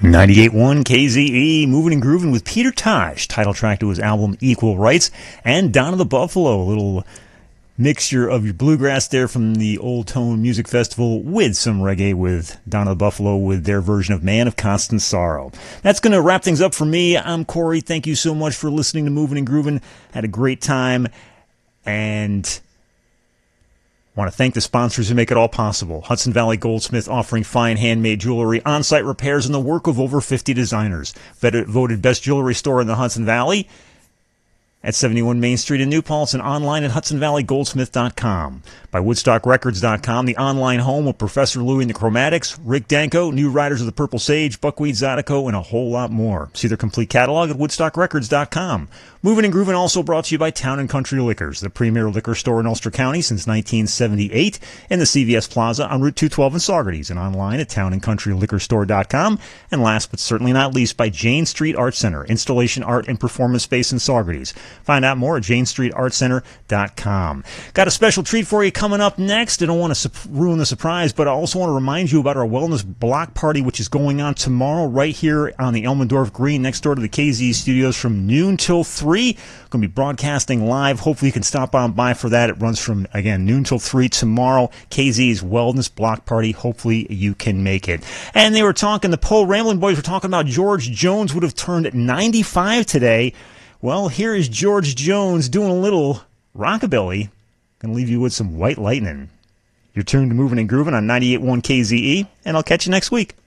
98.1 KZE, moving and grooving with Peter Tosh, title track to his album Equal Rights, and Down to the Buffalo, a little mixture of your bluegrass there from the Old Tone Music Festival with some reggae with Down to the Buffalo with their version of Man of Constant Sorrow. That's going to wrap things up for me. I'm Corey. Thank you so much for listening to Moving and Grooving. Had a great time, and want to thank the sponsors who make it all possible. Hudson Valley Goldsmith, offering fine handmade jewelry, on-site repairs, and the work of over 50 designers. Voted best jewelry store in the Hudson Valley at 71 Main Street in New Paltz, and online at HudsonValleyGoldsmith.com. By WoodstockRecords.com, the online home of Professor Louie and the Chromatics, Rick Danko, New Riders of the Purple Sage, Buckwheat Zydeco, and a whole lot more. See their complete catalog at WoodstockRecords.com. Moving and Grooving also brought to you by Town & Country Liquors, the premier liquor store in Ulster County since 1978, in the CVS Plaza on Route 212 in Saugerties, and online at TownandCountryLiquorStore.com. And last but certainly not least, by Jane Street Art Center, installation art and performance space in Saugerties. Find out more at JaneStreetArtCenter.com. Got a special treat for you coming up next. I don't want to ruin the surprise, but I also want to remind you about our Wellness Block Party, which is going on tomorrow right here on the Elmendorf Green next door to the KZ Studios from noon till 3. Going to be broadcasting live. Hopefully you can stop on by for that. It runs from, again, noon till 3 tomorrow. KZ's Wellness Block Party. Hopefully you can make it. And they were talking, the Poe Rambling Boys were talking about George Jones would have turned 95 today. Well, here is George Jones doing a little rockabilly. Going to leave you with some White Lightning. You're tuned to Moving and Grooving on 98.1 KZE, and I'll catch you next week.